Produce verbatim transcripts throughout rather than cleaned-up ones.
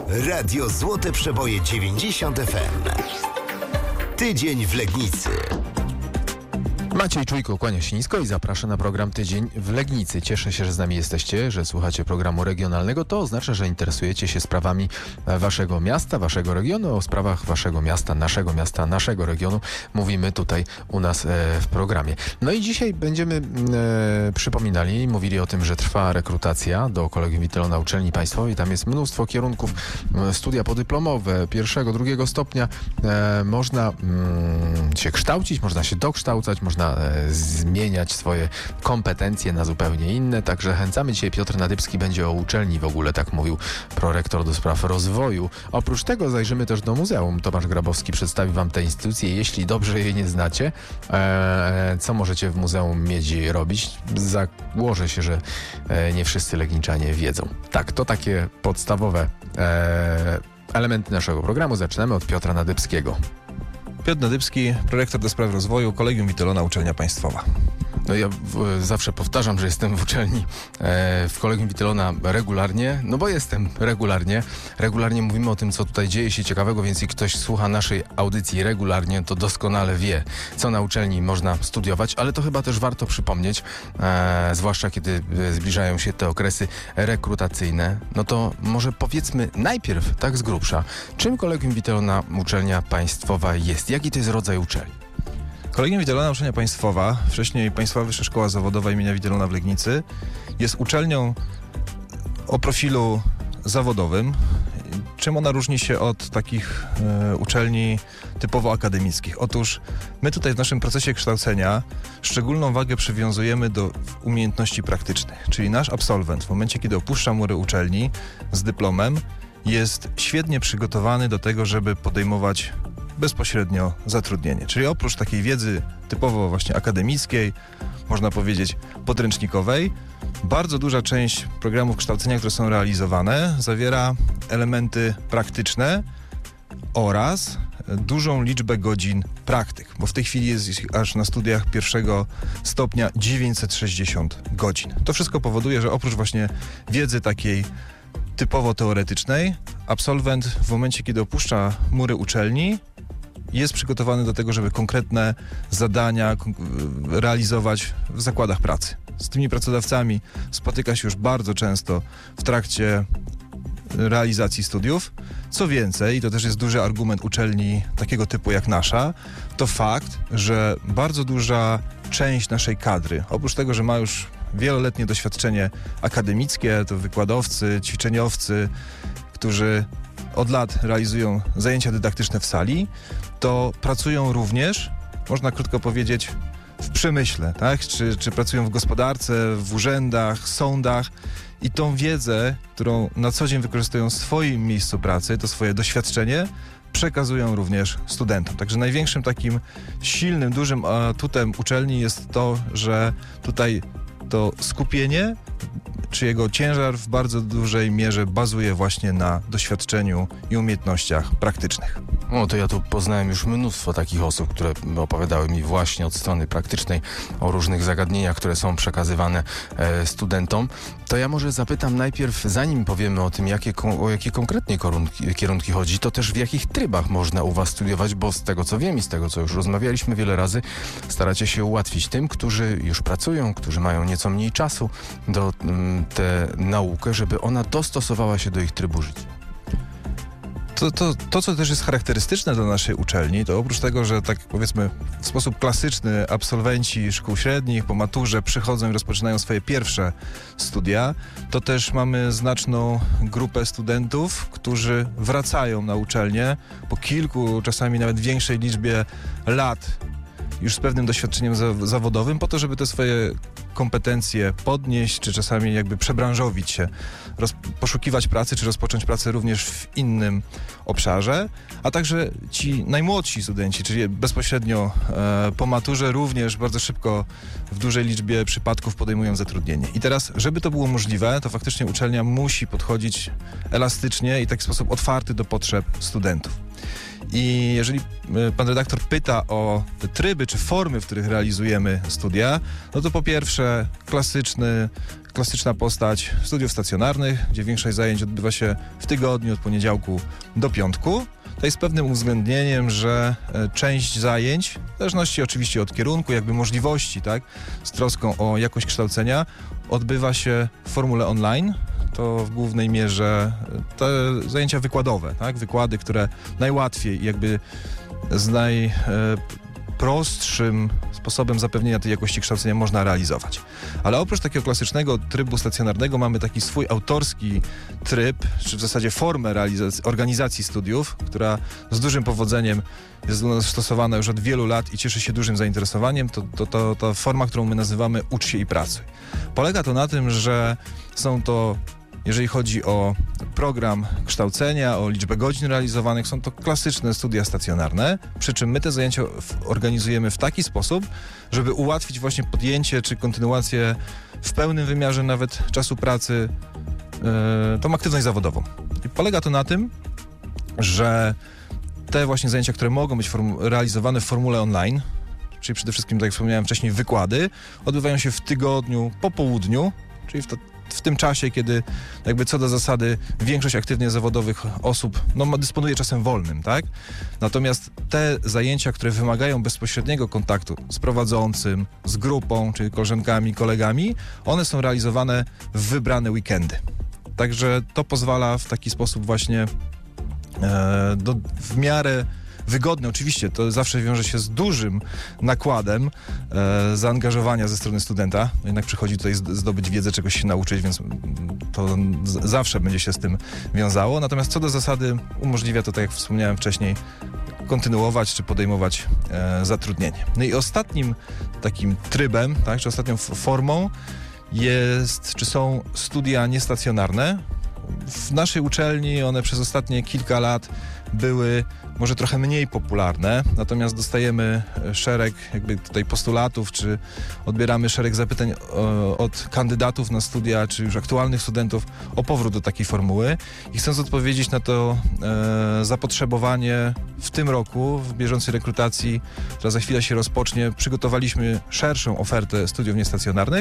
Radio Złote Przeboje dziewięćdziesiąt F M. Tydzień w Legnicy. Maciej Czujko kłania się nisko i zaprasza na program Tydzień w Legnicy. Cieszę się, że z nami jesteście, że słuchacie programu regionalnego. To oznacza, że interesujecie się sprawami waszego miasta, waszego regionu. O sprawach waszego miasta, naszego miasta, naszego regionu mówimy tutaj u nas e, w programie. No i dzisiaj będziemy e, przypominali, mówili o tym, że trwa rekrutacja do Kolegium Wittelona Uczelni Państwowej. Tam jest mnóstwo kierunków, e, studia podyplomowe, pierwszego, drugiego stopnia. E, można mm, się kształcić, można się dokształcać, można zmieniać swoje kompetencje na zupełnie inne. Także zachęcamy dzisiaj. Piotr Nadybski będzie o uczelni w ogóle, tak mówił prorektor do spraw rozwoju. Oprócz tego zajrzymy też do muzeum. Tomasz Grabowski przedstawi wam tę instytucję, jeśli dobrze jej nie znacie. Eee, co możecie w Muzeum Miedzi robić? Założę się, że e, nie wszyscy legniczanie wiedzą. Tak, to takie podstawowe e, elementy naszego programu. Zaczynamy od Piotra Nadybskiego. Piotr Nadybski, prorektor do spraw rozwoju, Kolegium Wittelona Uczelnia Państwowa. No ja w, zawsze powtarzam, że jestem w uczelni, e, w Kolegium Wittelona regularnie, no bo jestem regularnie. Regularnie mówimy o tym, co tutaj dzieje się ciekawego, więc jeśli ktoś słucha naszej audycji regularnie, to doskonale wie, co na uczelni można studiować, ale to chyba też warto przypomnieć, e, zwłaszcza kiedy zbliżają się te okresy rekrutacyjne. No to może powiedzmy najpierw, tak z grubsza, czym Kolegium Wittelona Uczelnia Państwowa jest? Jaki to jest rodzaj uczelni? Kolegium Wittelona Uczelnia Państwowa, wcześniej Państwowa Wyższa Szkoła Zawodowa imienia Wittelona w Legnicy, jest uczelnią o profilu zawodowym. Czym ona różni się od takich e, uczelni typowo akademickich? Otóż my tutaj w naszym procesie kształcenia szczególną wagę przywiązujemy do umiejętności praktycznych, czyli nasz absolwent w momencie, kiedy opuszcza mury uczelni z dyplomem, jest świetnie przygotowany do tego, żeby podejmować bezpośrednio zatrudnienie. Czyli oprócz takiej wiedzy typowo właśnie akademickiej, można powiedzieć podręcznikowej, bardzo duża część programów kształcenia, które są realizowane, zawiera elementy praktyczne oraz dużą liczbę godzin praktyk, bo w tej chwili jest aż na studiach pierwszego stopnia dziewięćset sześćdziesiąt godzin. To wszystko powoduje, że oprócz właśnie wiedzy takiej typowo teoretycznej, absolwent w momencie, kiedy opuszcza mury uczelni, jest przygotowany do tego, żeby konkretne zadania realizować w zakładach pracy. Z tymi pracodawcami spotyka się już bardzo często w trakcie realizacji studiów. Co więcej, i to też jest duży argument uczelni takiego typu jak nasza, to fakt, że bardzo duża część naszej kadry, oprócz tego, że ma już wieloletnie doświadczenie akademickie, to wykładowcy, ćwiczeniowcy, którzy od lat realizują zajęcia dydaktyczne w sali, to pracują również, można krótko powiedzieć, w przemyśle, tak? Czy, czy pracują w gospodarce, w urzędach, sądach i tą wiedzę, którą na co dzień wykorzystują w swoim miejscu pracy, to swoje doświadczenie, przekazują również studentom. Także największym takim silnym, dużym atutem uczelni jest to, że tutaj to skupienie, czy jego ciężar w bardzo dużej mierze bazuje właśnie na doświadczeniu i umiejętnościach praktycznych. O, to ja tu poznałem już mnóstwo takich osób, które opowiadały mi właśnie od strony praktycznej o różnych zagadnieniach, które są przekazywane e, studentom. To ja może zapytam najpierw, zanim powiemy o tym, jakie, o jakie konkretnie kierunki, kierunki chodzi, to też w jakich trybach można u was studiować, bo z tego co wiem i z tego co już rozmawialiśmy wiele razy, staracie się ułatwić tym, którzy już pracują, którzy mają nieco mniej czasu do m, tę naukę, żeby ona dostosowała się do ich trybu życia. To, to, to, co też jest charakterystyczne dla naszej uczelni, to oprócz tego, że tak powiedzmy w sposób klasyczny absolwenci szkół średnich po maturze przychodzą i rozpoczynają swoje pierwsze studia, to też mamy znaczną grupę studentów, którzy wracają na uczelnię po kilku, czasami nawet większej liczbie lat już z pewnym doświadczeniem za- zawodowym, po to, żeby te swoje kompetencje podnieść, czy czasami jakby przebranżowić się, roz- poszukiwać pracy, czy rozpocząć pracę również w innym obszarze, a także ci najmłodsi studenci, czyli bezpośrednio e, po maturze również bardzo szybko w dużej liczbie przypadków podejmują zatrudnienie. I teraz, żeby to było możliwe, to faktycznie uczelnia musi podchodzić elastycznie i w taki sposób otwarty do potrzeb studentów. I jeżeli pan redaktor pyta o te tryby czy formy, w których realizujemy studia, no to po pierwsze klasyczny klasyczna postać studiów stacjonarnych, gdzie większość zajęć odbywa się w tygodniu od poniedziałku do piątku. Tutaj z pewnym uwzględnieniem, że część zajęć, w zależności oczywiście od kierunku, jakby możliwości, tak, z troską o jakość kształcenia, odbywa się w formule online. To w głównej mierze te zajęcia wykładowe, tak, wykłady, które najłatwiej jakby z najprostszym sposobem zapewnienia tej jakości kształcenia można realizować. Ale oprócz takiego klasycznego trybu stacjonarnego mamy taki swój autorski tryb, czy w zasadzie formę realizacji, organizacji studiów, która z dużym powodzeniem jest u nas stosowana już od wielu lat i cieszy się dużym zainteresowaniem. To, to, to, to forma, którą my nazywamy Ucz się i pracuj. Polega to na tym, że są to, jeżeli chodzi o program kształcenia, o liczbę godzin realizowanych, są to klasyczne studia stacjonarne, przy czym my te zajęcia organizujemy w taki sposób, żeby ułatwić właśnie podjęcie czy kontynuację w pełnym wymiarze nawet czasu pracy, yy, tą aktywność zawodową. I polega to na tym, że te właśnie zajęcia, które mogą być realizowane w formule online, czyli przede wszystkim, tak jak wspomniałem wcześniej, wykłady, odbywają się w tygodniu po południu, czyli w to w tym czasie, kiedy jakby co do zasady większość aktywnie zawodowych osób no, dysponuje czasem wolnym, tak? Natomiast te zajęcia, które wymagają bezpośredniego kontaktu z prowadzącym, z grupą, czyli koleżankami, kolegami, one są realizowane w wybrane weekendy. Także to pozwala w taki sposób właśnie e, do, w miarę wygodne. Oczywiście to zawsze wiąże się z dużym nakładem e, zaangażowania ze strony studenta. Jednak przychodzi tutaj zdobyć wiedzę, czegoś się nauczyć, więc to z- zawsze będzie się z tym wiązało. Natomiast co do zasady umożliwia to, tak jak wspomniałem wcześniej, kontynuować czy podejmować e, zatrudnienie. No i ostatnim takim trybem, tak, czy ostatnią f- formą jest, czy są studia niestacjonarne. W naszej uczelni one przez ostatnie kilka lat były może trochę mniej popularne, natomiast dostajemy szereg jakby tutaj postulatów, czy odbieramy szereg zapytań o, od kandydatów na studia, czy już aktualnych studentów o powrót do takiej formuły. I chcąc odpowiedzieć na to e, zapotrzebowanie w tym roku, w bieżącej rekrutacji, która za chwilę się rozpocznie, przygotowaliśmy szerszą ofertę studiów niestacjonarnych.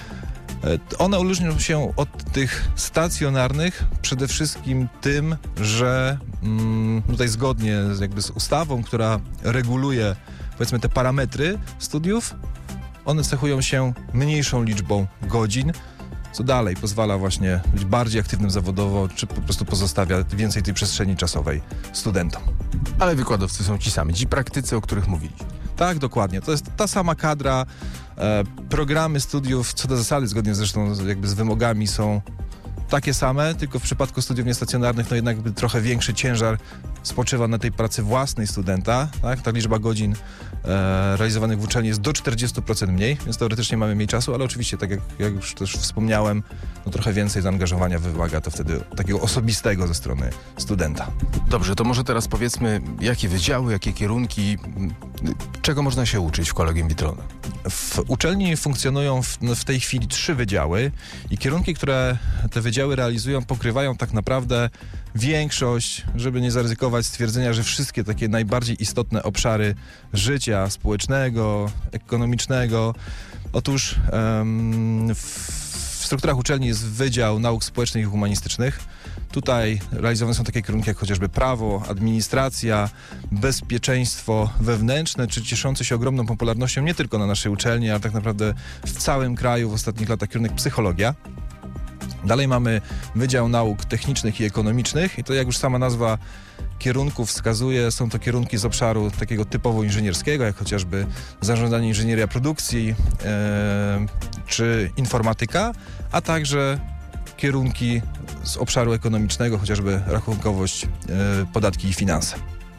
One różnią się od tych stacjonarnych przede wszystkim tym, że mm, tutaj zgodnie z, jakby z ustawą, która reguluje powiedzmy te parametry studiów, one cechują się mniejszą liczbą godzin, co dalej pozwala właśnie być bardziej aktywnym zawodowo, czy po prostu pozostawia więcej tej przestrzeni czasowej studentom. Ale wykładowcy są ci sami, ci praktycy, o których mówiliśmy. Tak, dokładnie. To jest ta sama kadra. E, programy studiów, co do zasady, zgodnie zresztą z, jakby z wymogami, są takie same, tylko w przypadku studiów niestacjonarnych no jednak jakby trochę większy ciężar spoczywa na tej pracy własnej studenta. Tak? Ta liczba godzin e, realizowanych w uczelni jest do czterdzieści procent mniej, więc teoretycznie mamy mniej czasu, ale oczywiście, tak jak, jak już też wspomniałem, no trochę więcej zaangażowania wymaga to wtedy takiego osobistego ze strony studenta. Dobrze, to może teraz powiedzmy, jakie wydziały, jakie kierunki, czego można się uczyć w Collegium Vitrona? W uczelni funkcjonują w, w tej chwili trzy wydziały i kierunki, które te wydziały realizują, pokrywają tak naprawdę większość, żeby nie zaryzykować stwierdzenia, że wszystkie takie najbardziej istotne obszary życia społecznego, ekonomicznego. Otóż um, w, w strukturach uczelni jest Wydział Nauk Społecznych i Humanistycznych. Tutaj realizowane są takie kierunki jak chociażby prawo, administracja, bezpieczeństwo wewnętrzne, czy cieszący się ogromną popularnością nie tylko na naszej uczelni, ale tak naprawdę w całym kraju w ostatnich latach kierunek psychologia. Dalej mamy Wydział Nauk Technicznych i Ekonomicznych i to, jak już sama nazwa kierunków wskazuje, są to kierunki z obszaru takiego typowo inżynierskiego, jak chociażby zarządzanie inżynieria produkcji e, czy informatyka, a także kierunki z obszaru ekonomicznego, chociażby rachunkowość, e, podatki i finanse.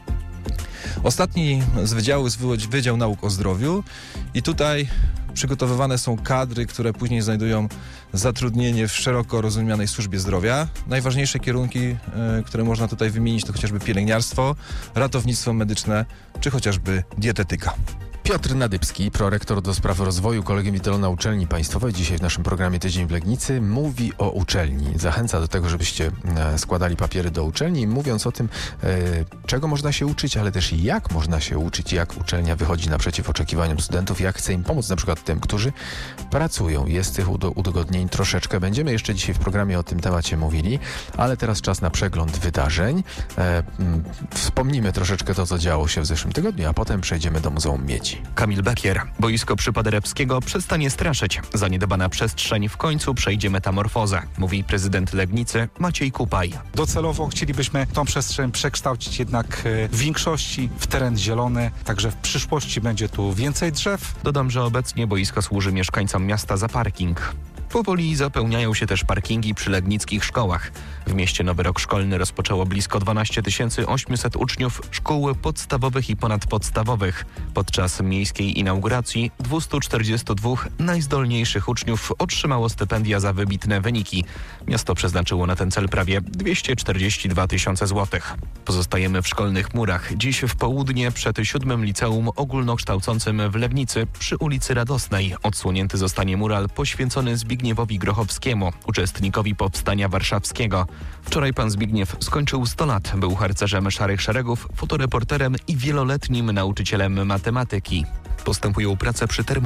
Ostatni z wydziałów jest Wydział Nauk o Zdrowiu i tutaj przygotowywane są kadry, które później znajdują zatrudnienie w szeroko rozumianej służbie zdrowia. Najważniejsze kierunki, y, które można tutaj wymienić, to chociażby pielęgniarstwo, ratownictwo medyczne, czy chociażby dietetyka. Piotr Nadybski, prorektor do spraw rozwoju Kolegium Witolona Uczelni Państwowej, dzisiaj w naszym programie Tydzień w Legnicy, mówi o uczelni. Zachęca do tego, żebyście e, składali papiery do uczelni, mówiąc o tym, e, czego można się uczyć, ale też jak można się uczyć, jak uczelnia wychodzi naprzeciw oczekiwaniom studentów, jak chce im pomóc, na przykład tym, którzy pracują. Jest tych udo- udogodnień troszeczkę. Będziemy jeszcze dzisiaj w programie o tym temacie mówili, ale teraz czas na przegląd wydarzeń. E, m, wspomnimy troszeczkę to, co działo się w zeszłym tygodniu, a potem przejdziemy do Muzeum Miedzi. Kamil Bekier. Boisko przy Paderewskiego przestanie straszyć. Zaniedbana przestrzeń w końcu przejdzie metamorfozę, mówi prezydent Legnicy Maciej Kupaj. Docelowo chcielibyśmy tą przestrzeń przekształcić jednak w większości w teren zielony, także w przyszłości będzie tu więcej drzew. Dodam, że obecnie boisko służy mieszkańcom miasta za parking. Powoli zapełniają się też parkingi przy legnickich szkołach. W mieście nowy rok szkolny rozpoczęło blisko dwanaście tysięcy osiemset uczniów szkół podstawowych i ponadpodstawowych. Podczas miejskiej inauguracji dwieście czterdzieści dwa najzdolniejszych uczniów otrzymało stypendia za wybitne wyniki. Miasto przeznaczyło na ten cel prawie dwieście czterdzieści dwa tysiące złotych. Pozostajemy w szkolnych murach. Dziś w południe przed siódmym liceum ogólnokształcącym w Legnicy przy ulicy Radosnej odsłonięty zostanie mural poświęcony Zbigniewowi Grochowskiemu, uczestnikowi Powstania Warszawskiego. Wczoraj pan Zbigniew skończył sto lat. Był harcerzem Szarych Szeregów, fotoreporterem i wieloletnim nauczycielem matematyki. Postępują prace przy termo